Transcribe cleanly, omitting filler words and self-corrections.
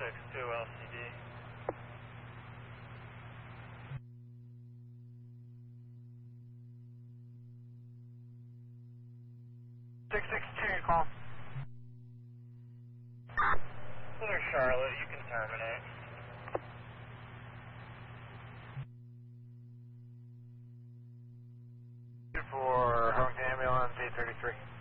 662 LCD. 662, call. Clear Charlotte, you can terminate. For Harlington Ambulance 833.